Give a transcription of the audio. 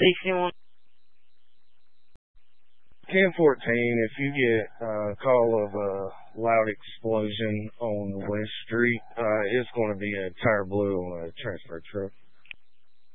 61. 1014, if you get a call of a loud explosion on West Street, it's going to be a tire blew on a transfer truck.